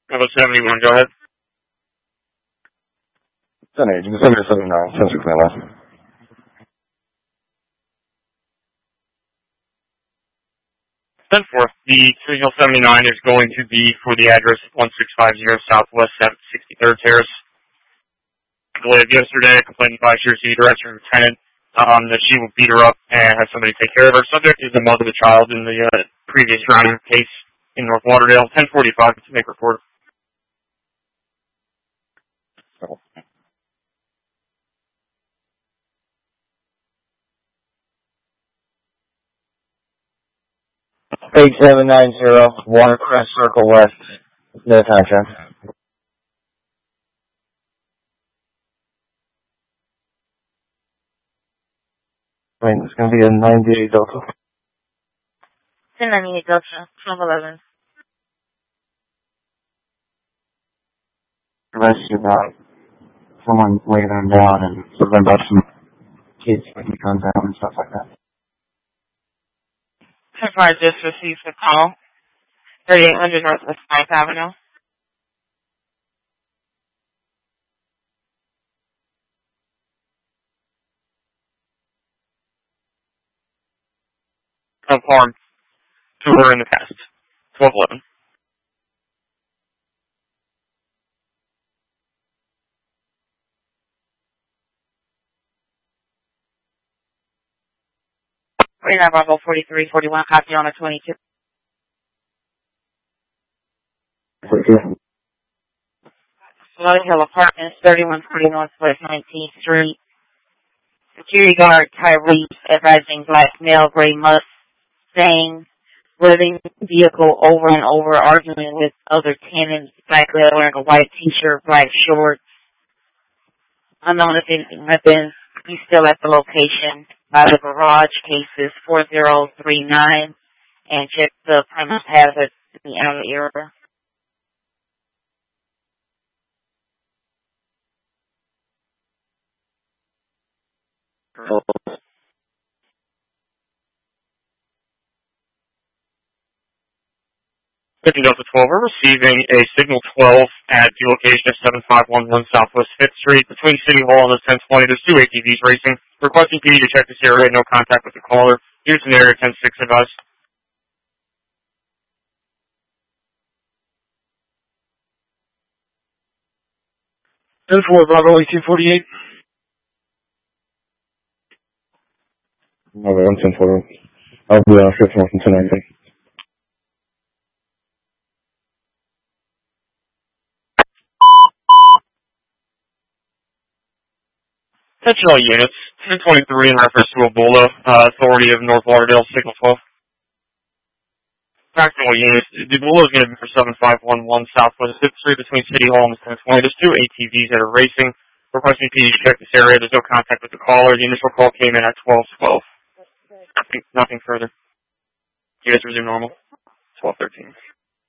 Level 71, go ahead. 10-8, you can send me to 79, 10-6 landline. 10-4. The signal 79 is going to be for the address 1650 Southwest 63rd Terrace. Delayed yesterday, complained by Sheriff's Director Lieutenant that she will beat her up and have somebody take care of her. Subject is the mother of the child in the previous drowning case in North Lauderdale. 10:45 to make report. Oh. 8790 Watercrest Circle West. No time check. Wait, it's going to be a 98 Delta. 1098 Delta, 1211. Rest about someone laying them down and something about some kids making contact and stuff like that. 10-4 just received a call. 3800 Northwest 9th Avenue. Of harm to her in the past. 1211. We're now Bravo 4341, copy on the 22. Floyd Hill Apartments, 3140 Northwest 19th Street. Security guard Tyrese advising black male, gray Mustang, running vehicle over and over, arguing with other tenants, black girl wearing a white t-shirt, black shorts. Unknown if anything happens. He's still at the location by the garage, cases 4039, and check the premise hazard in the outer area. Picking up to 12, we're receiving a signal 12 at the location of 7511 Southwest 5th Street. Between City Hall and the 1020, there's two ATVs racing. Requesting PD to check this area, no contact with the caller. Use an area 10-6 of us. This was Bravo 1848. No, I'm 10-4. I'll be on shift from 10-19. Attention all units, 223 in reference to Ebola, authority of North Lauderdale, signal 12. Practical units, the Ebola is going to be for 7511 Southwest 5th Street between City Hall and the 1020. There's two ATVs that are racing. Requesting PD to check this area. There's no contact with the caller. The initial call came in at 12:12. Nothing further. You guys resume normal. 12:13.